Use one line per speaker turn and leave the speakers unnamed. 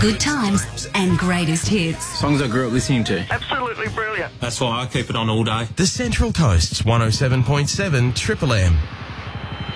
Good times and greatest hits.
Songs I grew up listening to.
Absolutely brilliant.
That's why I keep it on all day.
The Central Coast's 107.7 Triple M.